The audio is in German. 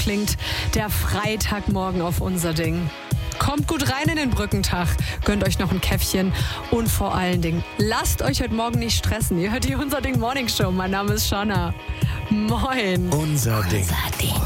klingt der Freitagmorgen auf unser Ding. Kommt gut rein in den Brückentag, gönnt euch noch ein Käffchen und vor allen Dingen, lasst euch heute Morgen nicht stressen. Ihr hört die Unser Ding Morning Show. Mein Name ist Shanna. Moin. Unser Ding.